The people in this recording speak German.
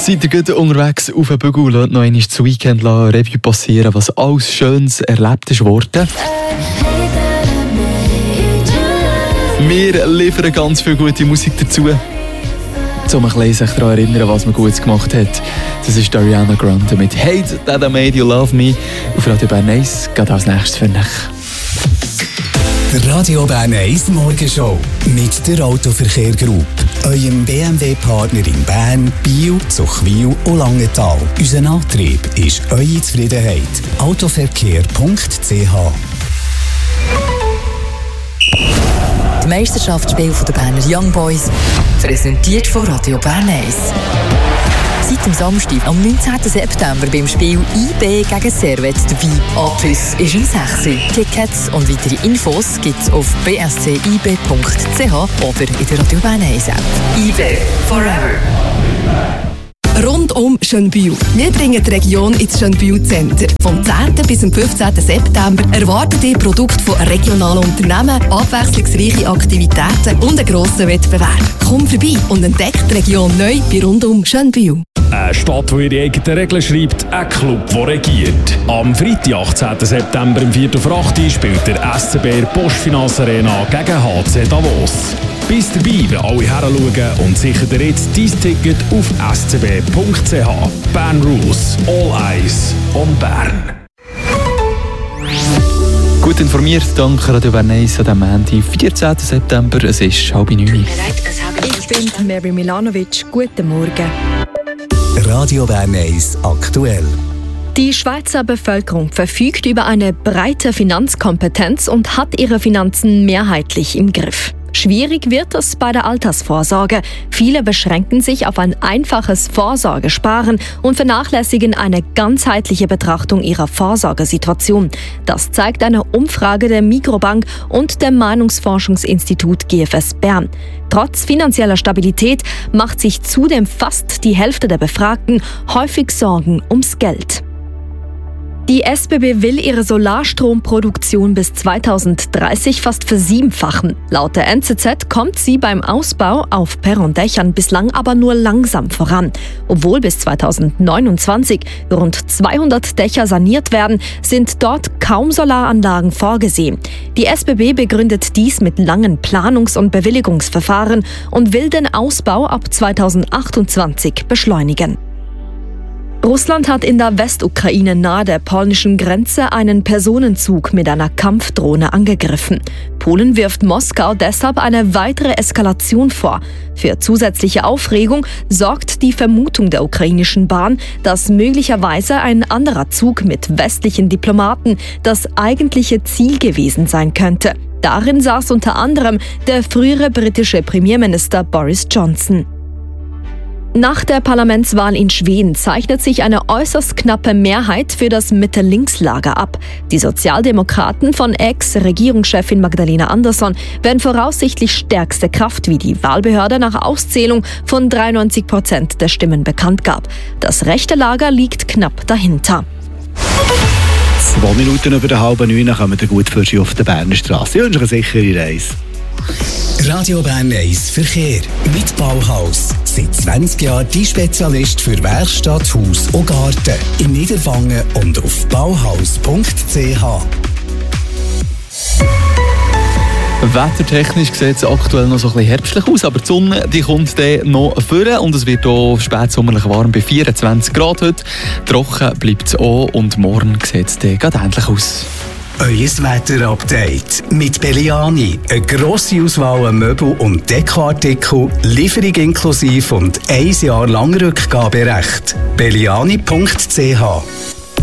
Seid ihr gut unterwegs auf den Bügel? Lasst noch einmal das Weekend Revue passieren, was alles Schönes erlebt ist worden. Wir liefern ganz viel gute Musik dazu, um ein bisschen sich daran zu erinnern, was man Gutes gemacht hat. Das ist Ariana Grande mit «Hate That I Made You Love Me» auf Radio Bern 1. Geht als nächstes für dich. Der Radio Bern 1 Morgenshow mit der Autoverkehr Group, eurem BMW-Partner in Bern, Biel, Zuchwil und Langenthal. Unser Antrieb ist eure Zufriedenheit. Autoverkehr.ch. Die Meisterschaftsspiele der Berner Young Boys, präsentiert von Radio Bern 1. Seit dem Samstag, am 19. September, beim Spiel IB gegen Servet dabei. Anpfiff ist um 6 Uhr. Tickets und weitere Infos gibt es auf bscib.ch oder in der Radio Bern 1 App. IB Forever. Rund um Schönbühl. Wir bringen die Region ins Schönbühl-Center. Vom 10. bis zum 15. September erwartet ihr Produkte von regionalen Unternehmen, abwechslungsreiche Aktivitäten und einen grossen Wettbewerb. Komm vorbei und entdeckt die Region neu bei Rund um Schönbühl. Eine Stadt, die ihre eigenen Regeln schreibt, ein Club, der regiert. Am Freitag, 18. September, um 4:08 Uhr, spielt der SCB Postfinance Arena gegen HC Davos. Bist dabei, wenn alle heranschauen und sicher dir jetzt dein Ticket auf scb.ch. Bern Rules. All Eyes on Bern. Gut informiert, dank Radio Bern 1 an diesem Montag, 14. September. Es ist 8:30. Ich bin Mary Milanovic. Guten Morgen. Radio Bern 1 aktuell. Die Schweizer Bevölkerung verfügt über eine breite Finanzkompetenz und hat ihre Finanzen mehrheitlich im Griff. Schwierig wird es bei der Altersvorsorge. Viele beschränken sich auf ein einfaches Vorsorgesparen und vernachlässigen eine ganzheitliche Betrachtung ihrer Vorsorgesituation. Das zeigt eine Umfrage der Migros-Bank und dem Meinungsforschungsinstitut GFS Bern. Trotz finanzieller Stabilität macht sich zudem fast die Hälfte der Befragten häufig Sorgen ums Geld. Die SBB will ihre Solarstromproduktion bis 2030 fast versiebenfachen. Laut der NZZ kommt sie beim Ausbau auf Perrondächern bislang aber nur langsam voran. Obwohl bis 2029 rund 200 Dächer saniert werden, sind dort kaum Solaranlagen vorgesehen. Die SBB begründet dies mit langen Planungs- und Bewilligungsverfahren und will den Ausbau ab 2028 beschleunigen. Russland hat in der Westukraine nahe der polnischen Grenze einen Personenzug mit einer Kampfdrohne angegriffen. Polen wirft Moskau deshalb eine weitere Eskalation vor. Für zusätzliche Aufregung sorgt die Vermutung der ukrainischen Bahn, dass möglicherweise ein anderer Zug mit westlichen Diplomaten das eigentliche Ziel gewesen sein könnte. Darin saß unter anderem der frühere britische Premierminister Boris Johnson. Nach der Parlamentswahl in Schweden zeichnet sich eine äußerst knappe Mehrheit für das Mitte-Links-Lager ab. Die Sozialdemokraten von Ex-Regierungschefin Magdalena Andersson werden voraussichtlich stärkste Kraft, wie die Wahlbehörde nach Auszählung von 93% der Stimmen bekannt gab. Das rechte Lager liegt knapp dahinter. 2 Minuten über 8:30 kommen wir gut für Sie auf der Berner Straße. Ich wünsche eine sichere Reise. Radio Bern 1 Verkehr mit Bauhaus. Seit 20 Jahren die Spezialist für Werkstatt, Haus und Garten. In Niederwangen und auf bauhaus.ch. Wettertechnisch sieht es aktuell noch so ein bisschen herbstlich aus, aber die Sonne die kommt dann noch vor und es wird auch spätsommerlich warm bei 24 Grad heute. Trocken bleibt es auch und morgen sieht es dann gerade ähnlich aus. Euer Wetter-Update mit Belliani. Eine grosse Auswahl an Möbel- und Dekoartikel, Lieferung inklusive und 1 Jahr lang Rückgaberecht. Belliani.ch